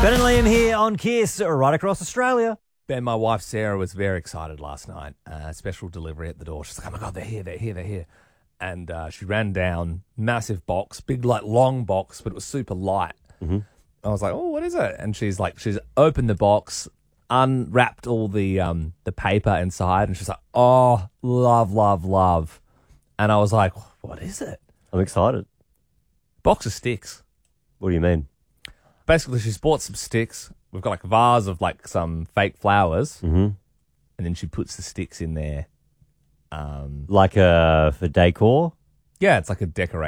Ben and Liam here on Kiss, right across Australia. Ben, my wife Sarah was very excited last night. Special delivery at the door. She's like, oh my God, they're here. And she ran down, massive box, big, like, long box, but it was super light. Mm-hmm. I was like, oh, what is it? And she's opened the box, unwrapped all the paper inside, and she's like, oh, love. And I was like, what is it? I'm excited. Box of sticks. What do you mean? Basically, she's bought some sticks. We've got like a vase of like some fake flowers, and then she puts the sticks in there. Like for decor? Yeah, it's like a decoration.